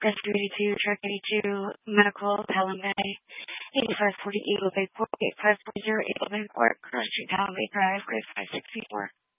Rescue 82, Truck 82, Medical, Pelham Bay, 8540 Eagle Bay Port, 8540 Eagle Bay Port, Cross Street, Pelham Bay Drive, Grade 5634.